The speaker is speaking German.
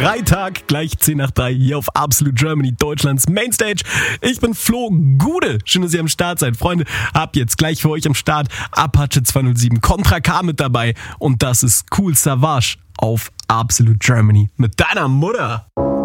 Freitag, gleich 10 nach 3 hier auf Absolute Germany, Deutschlands Mainstage. Ich bin Flo Gude. Schön, dass ihr am Start seid. Freunde, hab jetzt gleich für euch am Start Apache 207, Contra K mit dabei und das ist Cool Savage auf Absolute Germany mit deiner Mutter.